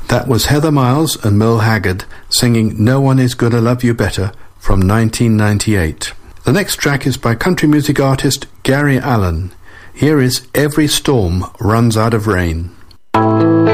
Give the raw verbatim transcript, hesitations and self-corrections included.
That was Heather Miles and Merle Haggard singing No One Is Gonna Love You Better from nineteen ninety-eight. The next track is by country music artist Gary Allan. Here is Every Storm Runs Out of Rain.